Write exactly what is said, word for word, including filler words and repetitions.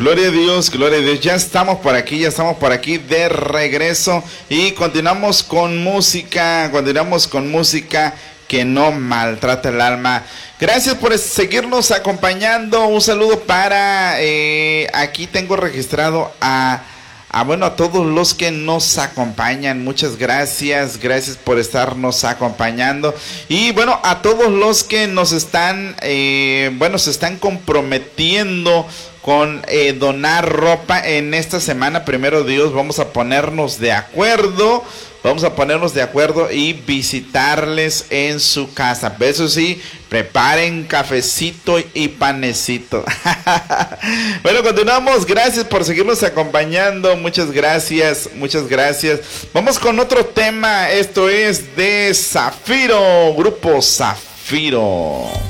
Gloria a Dios, gloria a Dios. Ya estamos por aquí, ya estamos por aquí de regreso y continuamos con música, continuamos con música que no maltrata el alma. Gracias por seguirnos acompañando. Un saludo para, eh, aquí tengo registrado a... Ah, bueno, a todos los que nos acompañan, muchas gracias, gracias por estarnos acompañando. Y bueno, a todos los que nos están, eh, bueno, se están comprometiendo con eh, donar ropa en esta semana, primero Dios, vamos a ponernos de acuerdo. Vamos a ponernos de acuerdo y visitarles en su casa. Eso sí, preparen cafecito y panecito. Bueno, continuamos. Gracias por seguirnos acompañando. Muchas gracias, muchas gracias. Vamos con otro tema. Esto es de Zafiro, Grupo Zafiro.